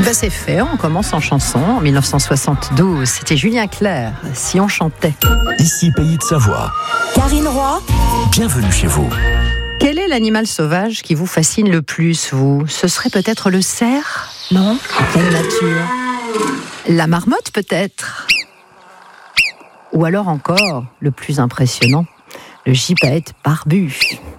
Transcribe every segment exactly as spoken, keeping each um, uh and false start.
Ben c'est fait, on commence en chanson. En dix-neuf cent soixante-douze, c'était Julien Clerc, Si on chantait. Ici Pays de Savoie. Karine Roy, Bienvenue chez vous. Quel est l'animal sauvage qui vous fascine le plus, vous ? Ce serait peut-être le cerf ? Non ? Quelle nature ? La marmotte, peut-être ? Ou alors encore, le plus impressionnant, le gypaète barbu.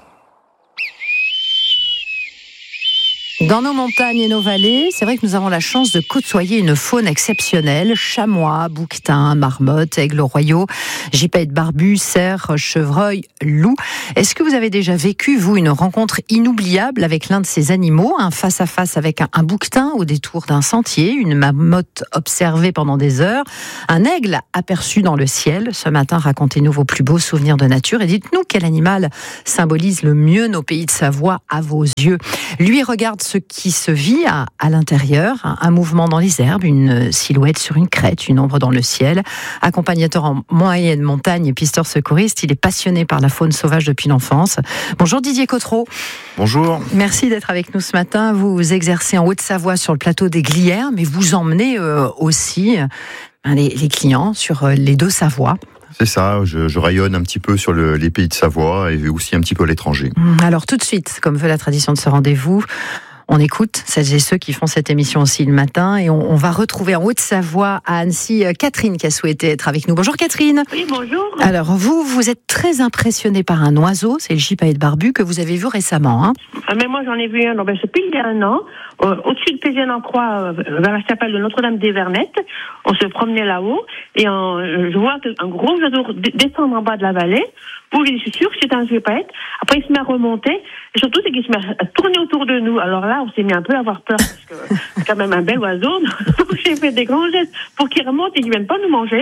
Dans nos montagnes et nos vallées, c'est vrai que nous avons la chance de côtoyer une faune exceptionnelle. Chamois, bouquetins, marmottes, aigles royaux, gypaètes barbus, cerfs, chevreuils, loups. Est-ce que vous avez déjà vécu, vous, une rencontre inoubliable avec l'un de ces animaux, un face-à-face avec un, un bouquetin au détour d'un sentier, une marmotte observée pendant des heures, un aigle aperçu dans le ciel? Ce matin, racontez-nous vos plus beaux souvenirs de nature et dites-nous quel animal symbolise le mieux nos pays de Savoie à vos yeux. Lui regarde ce qui se vit à, à l'intérieur, un, un mouvement dans les herbes, une silhouette sur une crête, une ombre dans le ciel. Accompagnateur en moyenne montagne et pisteur secouriste, il est passionné par la faune sauvage depuis l'enfance. Bonjour Didier Cotreau. Bonjour. Merci d'être avec nous ce matin. Vous, vous exercez en Haute-Savoie sur le plateau des Glières, mais vous emmenez euh, aussi euh, les, les clients sur euh, les deux Savoies. C'est ça, je, je rayonne un petit peu sur le, les pays de Savoie et aussi un petit peu à l'étranger. Alors tout de suite, comme veut la tradition de ce rendez-vous, on écoute celles et ceux qui font cette émission aussi le matin et on, on va retrouver en Haute-Savoie à Annecy Catherine qui a souhaité être avec nous. Bonjour Catherine. Oui, bonjour. Alors vous, vous êtes très impressionnée par un oiseau, c'est le gypaète barbu que vous avez vu récemment. Hein. Ah, mais moi j'en ai vu un, non, ben, c'est pile il y a un an, euh, au-dessus de Pézéne-en-Croix, euh, vers la chapelle de Notre-Dame-des-Vernettes. On se promenait là-haut et en, euh, je vois un gros oiseau d- descendre en bas de la vallée. Pour je suis sûre que c'est un gypaète. Après, il se met à remonter. Et surtout, c'est qu'il se met à tourner autour de nous. Alors là, on s'est mis un peu à avoir peur, parce que c'est quand même un bel oiseau. Donc, j'ai fait des grands gestes pour qu'il remonte et qu'il ne vienne pas nous manger.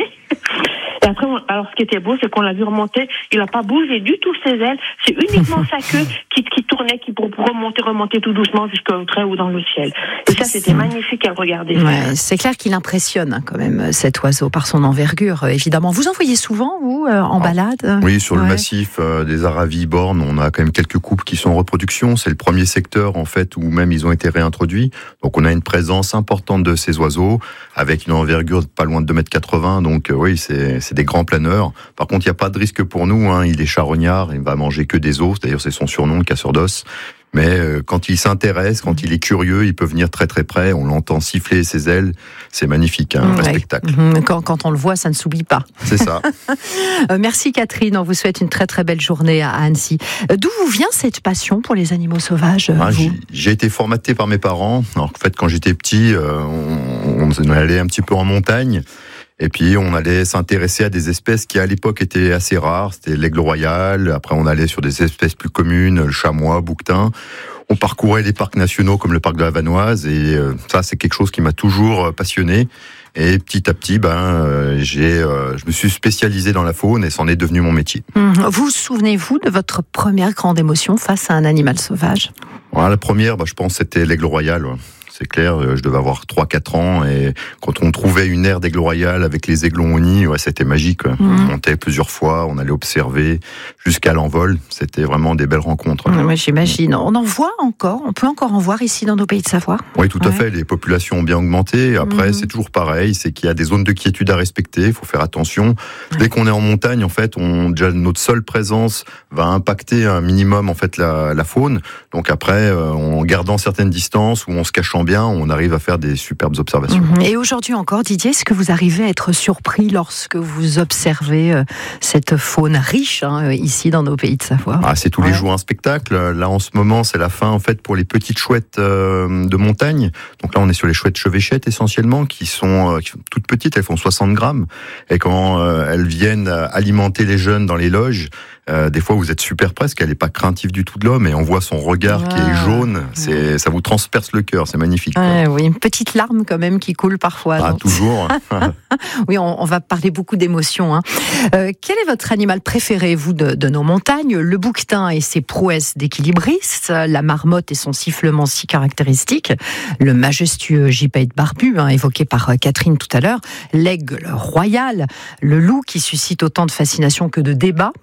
Et après, on, alors, ce qui était beau, c'est qu'on l'a vu remonter. Il n'a pas bougé du tout ses ailes. C'est uniquement sa queue qui, qui tournait, qui pour remonter, remonter tout doucement jusqu'au très haut dans le ciel. Et ça, c'était magnifique à le regarder. Ouais, c'est clair qu'il impressionne hein, quand même, cet oiseau, par son envergure, évidemment. Vous en voyez souvent, vous, euh, en ah, balade ? Oui, sur le ouais. massif euh, des Aravis-Bornes, on a quand même quelques couples qui sont en reproduction. C'est le premier secteur, en fait, où même ils ont été réintroduits. Donc, on a une présence importante de ces oiseaux, avec une envergure de pas loin de deux mètres quatre-vingts. Donc, euh, oui, c'est, c'est des grands planeurs. Par contre, il n'y a pas de risque pour nous. Hein. Il est charognard, il va manger que des os. D'ailleurs, c'est son surnom, le casseur d'os. Mais euh, quand il s'intéresse, quand il est curieux, il peut venir très très près. On l'entend siffler ses ailes. C'est magnifique, hein, un vrai ouais. spectacle. Quand, quand on le voit, ça ne s'oublie pas. C'est ça. euh, merci Catherine, on vous souhaite une très très belle journée à Annecy. Euh, d'où vous vient cette passion pour les animaux sauvages ah, vous j'ai, j'ai été formaté par mes parents. Alors, en fait, quand j'étais petit, euh, on, on allait un petit peu en montagne. Et puis, on allait s'intéresser à des espèces qui, à l'époque, étaient assez rares. C'était l'aigle royal. Après, on allait sur des espèces plus communes, le chamois, bouquetin. On parcourait les parcs nationaux comme le parc de la Vanoise. Et euh, ça, c'est quelque chose qui m'a toujours passionné. Et petit à petit, ben, euh, j'ai, euh, je me suis spécialisé dans la faune et c'en est devenu mon métier. Mmh. Vous souvenez-vous de votre première grande émotion face à un animal sauvage ? Voilà, la première, ben, je pense, c'était l'aigle royal. Ouais. C'est clair, je devais avoir trois quatre ans et quand on trouvait une aire d'aigle royal avec les aiglons au nid, ouais, c'était magique. Mmh. On montait plusieurs fois, on allait observer jusqu'à l'envol. C'était vraiment des belles rencontres. Mmh, ouais, j'imagine. On en voit encore, on peut encore en voir ici dans nos pays de Savoie. Oui, tout à ouais. fait. Les populations ont bien augmenté. Après, mmh. c'est toujours pareil, c'est qu'il y a des zones de quiétude à respecter. Il faut faire attention. Ouais. Dès qu'on est en montagne, en fait, on, déjà notre seule présence va impacter un minimum en fait la, la faune. Donc après, en gardant certaines distances ou en se cachant bien, on arrive à faire des superbes observations. Et aujourd'hui encore, Didier, est-ce que vous arrivez à être surpris lorsque vous observez euh, cette faune riche hein, ici dans nos pays de Savoie ? Ah, c'est tous ouais. les jours un spectacle. Là, en ce moment, c'est la fin en fait pour les petites chouettes euh, de montagne. Donc là, on est sur les chouettes chevêchettes essentiellement, qui sont, euh, qui sont toutes petites. Elles font soixante grammes. Et quand euh, elles viennent alimenter les jeunes dans les loges, Euh, des fois, vous êtes super près, parce qu'elle n'est pas craintive du tout de l'homme, et on voit son regard ah, qui est jaune. C'est, ça vous transperce le cœur, c'est magnifique. Ah, oui, une petite larme quand même qui coule parfois. Ah, donc. toujours. Oui, on, on va parler beaucoup d'émotions. Hein. Euh, quel est votre animal préféré, vous, de, de nos montagnes ? Le bouquetin et ses prouesses d'équilibriste, la marmotte et son sifflement si caractéristique, le majestueux gypaète barbu, hein, évoqué par Catherine tout à l'heure, l'aigle royal, le loup qui suscite autant de fascination que de débat, euh, aussi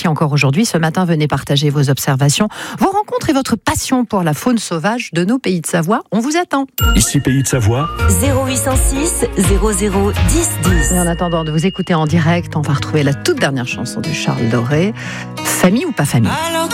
aussi encore aujourd'hui. Ce matin, venez partager vos observations, vos rencontres et votre passion pour la faune sauvage de nos pays de Savoie. On vous attend. Ici Pays de Savoie. zéro huit cent six zéro zéro dix dix. Et en attendant de vous écouter en direct, on va retrouver la toute dernière chanson de Charles Doré. Famille ou pas famille? Alors